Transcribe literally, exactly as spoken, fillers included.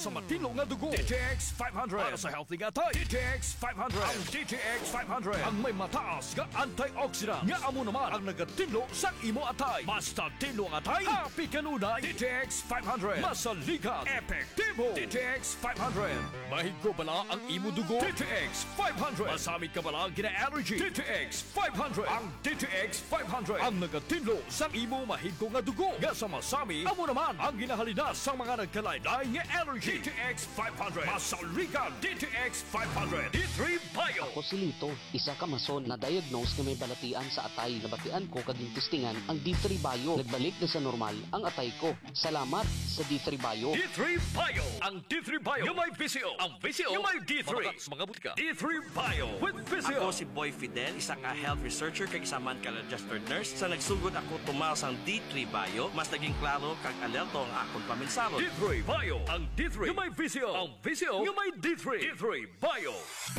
sa matino nga dugo. D T X five hundred para sa healthy nga tay. D T X five hundred. Ang D T X five hundred ang may mataas nga antioxidant nga amo naman ang nagatinlo sa imo atay. Basta tinlo ang atay, happy kanunay. D T X five hundred masaligan, epektibo. D T X five hundred mahigko bala ang imo dugo. D T X five hundred masamit ka bala gina-allergy. D T X five hundred ang D T X five hundred ang nagatinlo sa imo mahigko nga dugo nga sa masami amo naman ang ginahalina sa mga nagkalain-lain nga allergy. D T X five hundred masaligan. D T X five hundred D three Bio. Ako si Lito, isa ka mason na diagnose na may balatian sa atay. Nabatian ko kaging testingan ang D three Bio. Nagbalik na sa normal ang atay ko. Salamat sa D three Bio. D three Bio. Ang D three Bio yung may Visio. Ang Visio yung may D three. Mga, mga butika. D three Bio with Visio. Ako si Boy Fidel, isa ka health researcher kag isa man ka registered nurse. Sa nagsugod ako tumaw sang D three Bio, mas naging klaro kag alerto ang akong paminsaro. D three Bio. Ang D three yung may Visio. Ang Visio yung may D three. D three Bio.